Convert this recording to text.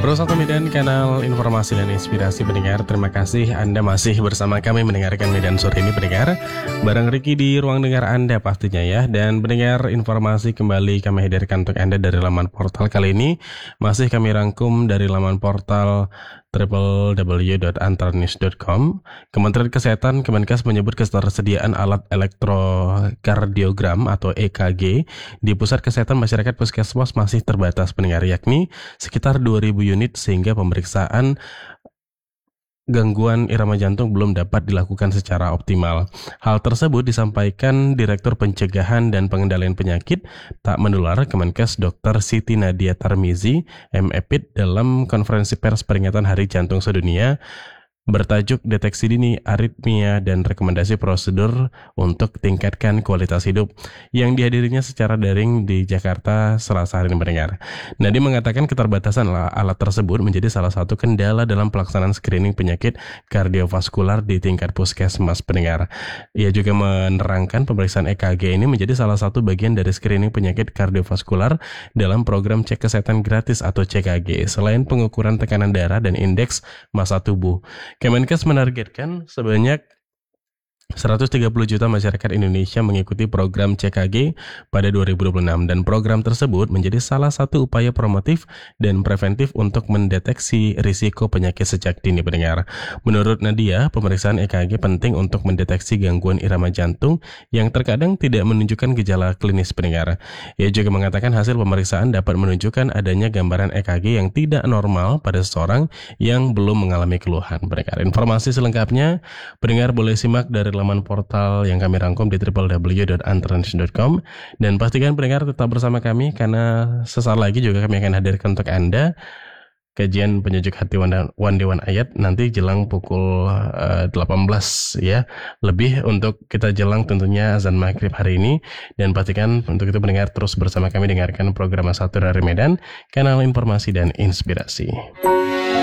101 Medan, kanal informasi dan inspirasi pendengar. Terima kasih Anda masih bersama kami mendengarkan Medan sore ini pendengar. Bareng Ricky di ruang dengar Anda pastinya ya. Dan pendengar, informasi kembali kami hadirkan untuk Anda dari laman portal kali ini. Masih kami rangkum dari laman portal www.antarnews.com. Kementerian Kesehatan Kemenkes menyebut ketersediaan alat elektrokardiogram atau EKG di Pusat Kesehatan Masyarakat Puskesmas masih terbatas pendengar, yakni sekitar 2.000 unit, sehingga pemeriksaan gangguan irama jantung belum dapat dilakukan secara optimal. Hal tersebut disampaikan Direktur Pencegahan dan Pengendalian Penyakit Tak Menular Kemenkes Dr. Siti Nadia Tarmizi, MEPID, dalam konferensi pers peringatan Hari Jantung Sedunia bertajuk Deteksi Dini Aritmia dan Rekomendasi Prosedur untuk Tingkatkan Kualitas Hidup, yang dihadirinya secara daring di Jakarta Selasa hari ini mendengar. Nadia mengatakan keterbatasan alat tersebut menjadi salah satu kendala dalam pelaksanaan screening penyakit kardiovaskular di tingkat puskesmas pendengar. Ia juga menerangkan pemeriksaan EKG ini menjadi salah satu bagian dari screening penyakit kardiovaskular dalam program cek kesehatan gratis atau CKG, selain pengukuran tekanan darah dan indeks massa tubuh. Kemenkes menargetkan sebanyak 130 juta masyarakat Indonesia mengikuti program CKG pada 2026, dan program tersebut menjadi salah satu upaya promotif dan preventif untuk mendeteksi risiko penyakit sejak dini pendengar. Menurut Nadia, pemeriksaan EKG penting untuk mendeteksi gangguan irama jantung yang terkadang tidak menunjukkan gejala klinis pendengar. Ia juga mengatakan hasil pemeriksaan dapat menunjukkan adanya gambaran EKG yang tidak normal pada seseorang yang belum mengalami keluhan pendengar. Informasi selengkapnya pendengar boleh simak dari laman portal yang kami rangkum di www.antarnews.com, dan pastikan pendengar tetap bersama kami karena sesaat lagi juga kami akan hadirkan untuk Anda kajian penyejuk hati Wandewan Ayat nanti jelang pukul 18 ya, lebih untuk kita jelang tentunya azan maghrib hari ini. Dan pastikan untuk itu pendengar terus bersama kami dengarkan program Satu dari Medan, kanal informasi dan inspirasi.